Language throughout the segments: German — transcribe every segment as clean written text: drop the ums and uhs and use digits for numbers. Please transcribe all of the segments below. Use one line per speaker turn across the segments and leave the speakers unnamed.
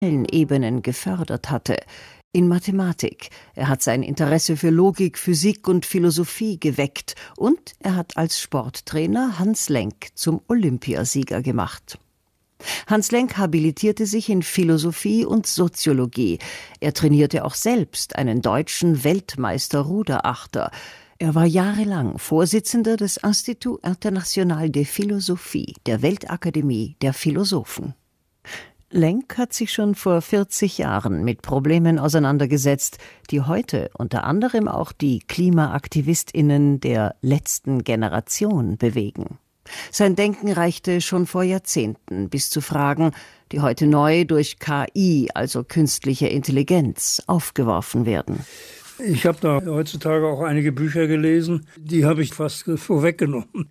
allen Ebenen gefördert hatte. In Mathematik, er hat sein Interesse für Logik, Physik und Philosophie geweckt und er hat als Sporttrainer Hans Lenk zum Olympiasieger gemacht. Hans Lenk habilitierte sich in Philosophie und Soziologie. Er trainierte auch selbst einen deutschen Weltmeister-Ruderachter. Er war jahrelang Vorsitzender des Institut International de Philosophie, der Weltakademie der Philosophen. Lenk hat sich schon vor 40 Jahren mit Problemen auseinandergesetzt, die heute unter anderem auch die KlimaaktivistInnen der letzten Generation bewegen. Sein Denken reichte schon vor Jahrzehnten bis zu Fragen, die heute neu durch KI, also künstliche Intelligenz, aufgeworfen werden.
Ich habe da heutzutage auch einige Bücher gelesen, die habe ich fast vorweggenommen.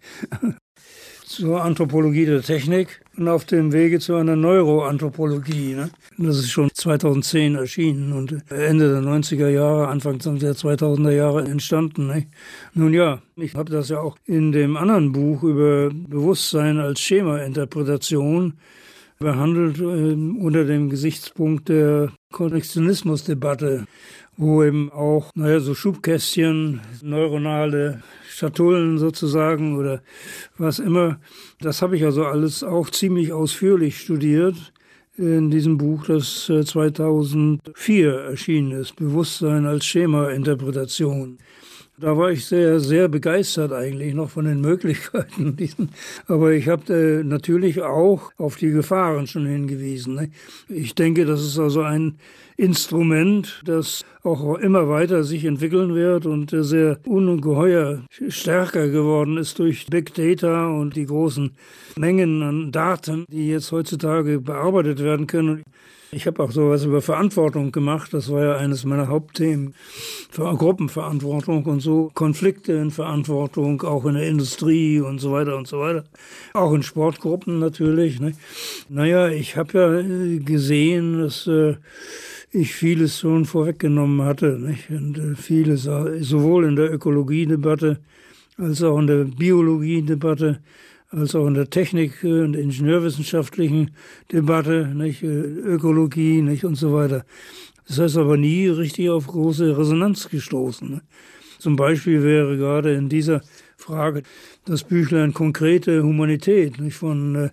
Zur Anthropologie der Technik und auf dem Wege zu einer Neuroanthropologie. Das ist schon 2010 erschienen und Ende der 90er Jahre, Anfang der 2000er Jahre entstanden. Nun ja, ich habe das ja auch in dem anderen Buch über Bewusstsein als Schemainterpretation behandelt unter dem Gesichtspunkt der Konnektionismusdebatte, wo eben auch, so Schubkästchen, neuronale Schatullen sozusagen oder was immer. Das habe ich also alles auch ziemlich ausführlich studiert in diesem Buch, das 2004 erschienen ist, Bewusstsein als Schemainterpretation. Da war ich sehr, sehr begeistert eigentlich noch von den Möglichkeiten. Aber ich habe natürlich auch auf die Gefahren schon hingewiesen. Ich denke, das ist also ein Instrument, das auch immer weiter sich entwickeln wird und sehr ungeheuer stärker geworden ist durch Big Data und die großen Mengen an Daten, die jetzt heutzutage bearbeitet werden können. Ich habe auch sowas über Verantwortung gemacht, das war ja eines meiner Hauptthemen, für Gruppenverantwortung und so, Konflikte in Verantwortung, auch in der Industrie und so weiter und so weiter. Auch in Sportgruppen natürlich. Ich habe ja gesehen, dass ich vieles schon vorweggenommen hatte. Und vieles, sowohl in der Ökologiedebatte als auch in der Biologiedebatte, als auch in der Technik- und ingenieurwissenschaftlichen Debatte, Ökologie und so weiter. Das heißt aber nie richtig auf große Resonanz gestoßen. Zum Beispiel wäre gerade in dieser Frage das Büchlein Konkrete Humanität von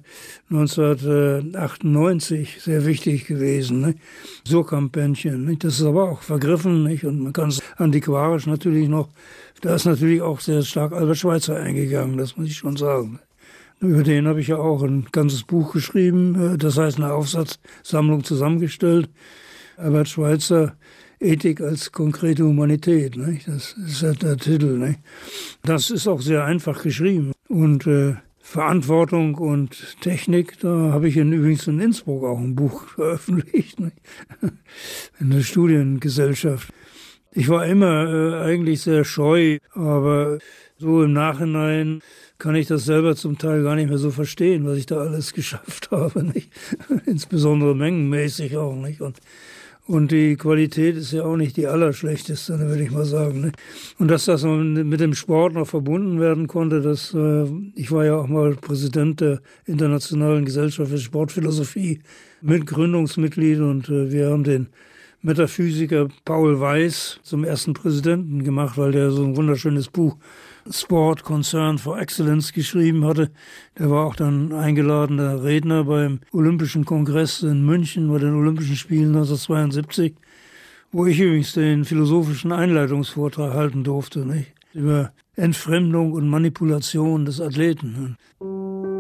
1998 sehr wichtig gewesen. Surkamp-Bändchen. Das ist aber auch vergriffen und man kann es antiquarisch natürlich noch. Da ist natürlich auch sehr stark Albert Schweitzer eingegangen, das muss ich schon sagen. Über den habe ich ja auch ein ganzes Buch geschrieben, das heißt eine Aufsatzsammlung zusammengestellt. Albert Schweitzer, Ethik als konkrete Humanität, das ist ja der Titel. Das ist auch sehr einfach geschrieben. Und Verantwortung und Technik, da habe ich übrigens in Innsbruck auch ein Buch veröffentlicht, in der Studiengesellschaft. Ich war immer eigentlich sehr scheu, aber so im Nachhinein kann ich das selber zum Teil gar nicht mehr so verstehen, was ich da alles geschafft habe, insbesondere mengenmäßig auch, Und die Qualität ist ja auch nicht die allerschlechteste, würde ich mal sagen. Und dass das mit dem Sport noch verbunden werden konnte, ich war ja auch mal Präsident der Internationalen Gesellschaft für Sportphilosophie, Mitgründungsmitglied und wir haben den Metaphysiker Paul Weiss zum ersten Präsidenten gemacht, weil der so ein wunderschönes Buch Sport Concern for Excellence geschrieben hatte. Der war auch dann eingeladener Redner beim Olympischen Kongress in München bei den Olympischen Spielen 1972, wo ich übrigens den philosophischen Einleitungsvortrag halten durfte, über Entfremdung und Manipulation des Athleten.